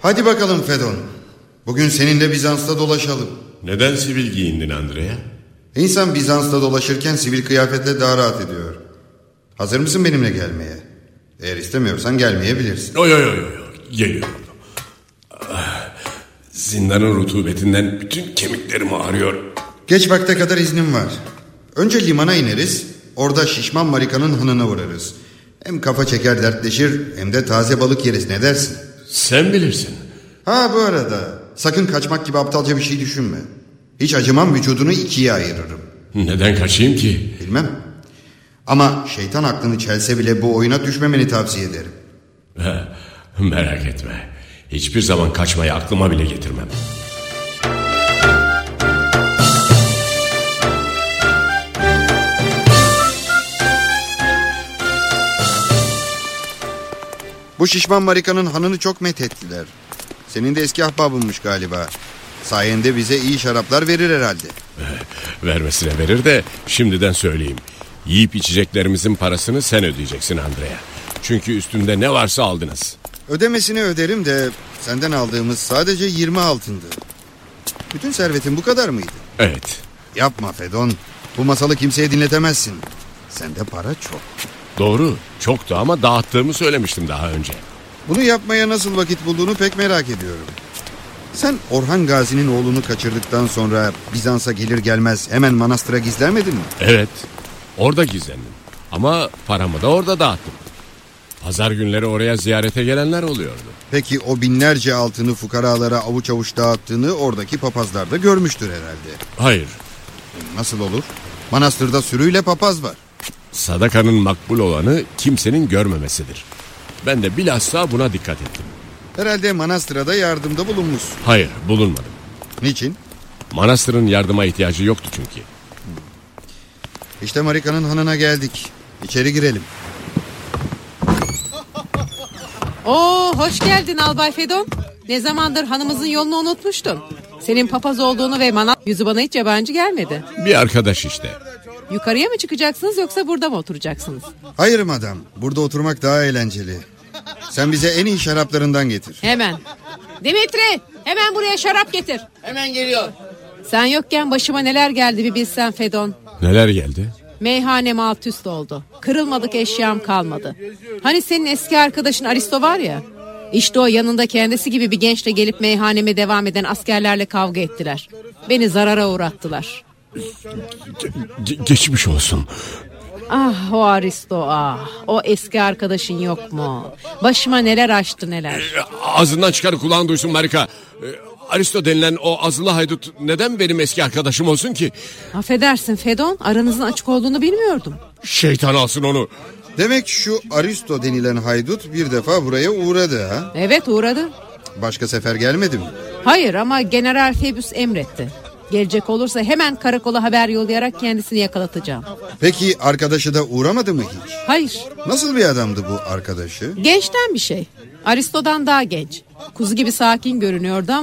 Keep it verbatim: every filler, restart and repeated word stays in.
Hadi bakalım Fedon. Bugün seninle Bizans'ta dolaşalım. Neden sivil giyindin Andrea? İnsan Bizans'ta dolaşırken sivil kıyafetle daha rahat ediyor. Hazır mısın benimle gelmeye? Eğer istemiyorsan gelmeyebilirsin. Yo yo yo yo. Geliyorum. Zindanın rutubetinden bütün kemiklerim ağrıyor. Geç vakte kadar iznim var. Önce limana ineriz. Orada şişman Marika'nın hanına uğrarız. Hem kafa çeker dertleşir hem de taze balık yeriz, ne dersin? Sen bilirsin. Ha bu arada sakın kaçmak gibi aptalca bir şey düşünme. Hiç acımam, vücudunu ikiye ayırırım. Neden kaçayım ki? Bilmem. Ama şeytan aklını çelse bile bu oyuna düşmemeni tavsiye ederim. Merak etme. Hiçbir zaman kaçmayı aklıma bile getirmem. Bu şişman Marika'nın hanını çok methettiler. Senin de eski ahbabınmış galiba. Sayende bize iyi şaraplar verir herhalde. Vermesine verir de şimdiden söyleyeyim. Yiyip içeceklerimizin parasını sen ödeyeceksin Andrea. Çünkü üstünde ne varsa aldınız. Ödemesini öderim de senden aldığımız sadece yirmi altındı. Bütün servetin bu kadar mıydı? Evet. Yapma Fedon. Bu masalı kimseye dinletemezsin. Sende para çok. Doğru. Çoktu ama dağıttığımı söylemiştim daha önce. Bunu yapmaya nasıl vakit bulduğunu pek merak ediyorum. Sen Orhan Gazi'nin oğlunu kaçırdıktan sonra Bizans'a gelir gelmez hemen manastıra gizlenmedin mi? Evet. Orada gizlendim. Ama paramı da orada dağıttım. Pazar günleri oraya ziyarete gelenler oluyordu. Peki o binlerce altını fukaralara avuç avuç dağıttığını oradaki papazlar da görmüştür herhalde. Hayır. Nasıl olur? Manastırda sürüyle papaz var. Sadakanın makbul olanı kimsenin görmemesidir. Ben de bilhassa buna dikkat ettim. Herhalde manastıra da yardımda bulunmuşsun. Hayır, bulunmadım. Niçin? Manastırın yardıma ihtiyacı yoktu çünkü. İşte Marika'nın hanına geldik. İçeri girelim. Oo, hoş geldin Albay Fedon. Ne zamandır hanımızın yolunu unutmuştun. Senin papaz olduğunu ve manat yüzü bana hiç yabancı gelmedi. Bir arkadaş işte. Yukarıya mı çıkacaksınız yoksa burada mı oturacaksınız? Hayır madam, burada oturmak daha eğlenceli. Sen bize en iyi şaraplarından getir. Hemen. Dimitri, hemen buraya şarap getir. Hemen geliyor. Sen yokken başıma neler geldi bir bilsen Fedon. Neler geldi? Meyhanem alt üst oldu. Kırılmadık eşyam kalmadı. Hani senin eski arkadaşın Aristo var ya. İşte o yanında kendisi gibi bir gençle gelip meyhaneme devam eden askerlerle kavga ettiler. Beni zarara uğrattılar. Ge- geçmiş olsun. Ah o Aristo ah. O eski arkadaşın yok mu? Başıma neler açtı neler. E, ağzından çıkar kulağın duysun Marika. E, Aristo denilen o azılı haydut neden benim eski arkadaşım olsun ki? Affedersin Fedon, aranızın açık olduğunu bilmiyordum. Şeytan alsın onu. Demek şu Aristo denilen haydut bir defa buraya uğradı ha? Evet uğradı. Başka sefer gelmedi mi? Hayır ama General Phoebus emretti. Gelecek olursa hemen karakola haber yollayarak kendisini yakalatacağım. Peki arkadaşı da uğramadı mı hiç? Hayır. Nasıl bir adamdı bu arkadaşı? Gençten bir şey. Aristo'dan daha genç. Kuzu gibi sakin görünüyordu ama